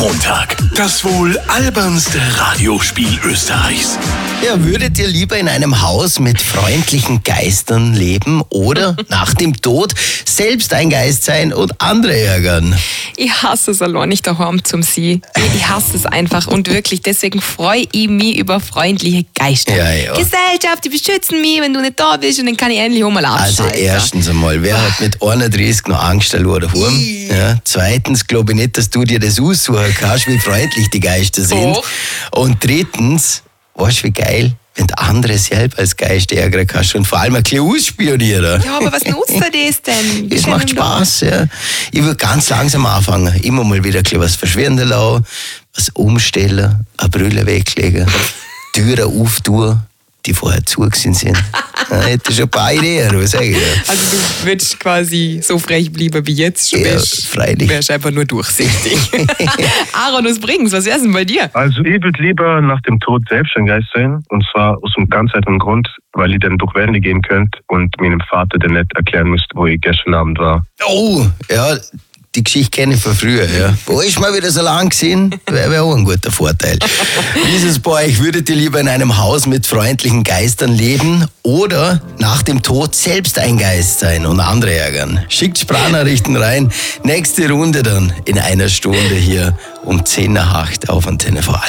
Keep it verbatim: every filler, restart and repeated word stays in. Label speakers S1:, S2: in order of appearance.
S1: Montag. Das wohl albernste Radiospiel Österreichs.
S2: Ja, würdet ihr lieber in einem Haus mit freundlichen Geistern leben oder nach dem Tod selbst ein Geist sein und andere ärgern?
S3: Ich hasse es allein nicht daheim zum See. Ich hasse es einfach und wirklich, deswegen freue ich mich über freundliche Geister.
S2: Ja, ja.
S3: Gesellschaft, die beschützen mich, wenn du nicht da bist und dann kann ich endlich auch mal
S2: Also
S3: abschalten.
S2: erstens einmal, wer hat mit einunddreißig noch Angst allein daheim? Ja, zweitens glaube ich nicht, dass du dir das aussuchen kannst, wie freundlich die Geister sind.
S3: Oh.
S2: Und drittens, weißt du wie geil, wenn du andere selber als Geist ärgern kannst und vor allem ein bisschen ausspionieren.
S3: Ja, aber was nutzt dir das denn?
S2: Es macht Spaß, ja. Ich würde ganz langsam anfangen. Immer mal wieder ein bisschen was verschwinden lassen, was umstellen, eine Brille weglegen, Türen auftun, die vorher zu gewesen sind. Ja, ich hätte schon ein paar Ideen, was sag ich dir?
S3: Also du würdest quasi so frech bleiben wie jetzt schon
S2: Ja,
S3: bist.
S2: freilich.
S3: Wärst einfach nur durchsichtig. Aaron, was bringst was wär's denn bei dir?
S4: Also ich würde lieber nach dem Tod selbst ein Geist sein. Und zwar aus einem ganz einfachen Grund, weil ich dann durch Wände gehen könnte und meinem Vater dann nicht erklären müsste, wo ich gestern Abend war.
S2: Oh, ja, die Geschichte kenne ich von früher. Ja. Wo ist mal wieder so lang gesehen? Wäre wär auch ein guter Vorteil. Wie ist es bei euch? Würdet ihr lieber in einem Haus mit freundlichen Geistern leben oder nach dem Tod selbst ein Geist sein und andere ärgern? Schickt Sprachnachrichten rein. Nächste Runde dann in einer Stunde hier um zehn nach acht auf Antenne V.